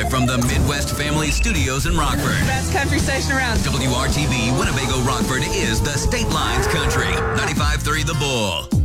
Live from the Midwest Family Studios in Rockford. Best country station around. WRTV Winnebago Rockford is the State Lines Country. 95.3 The Bull.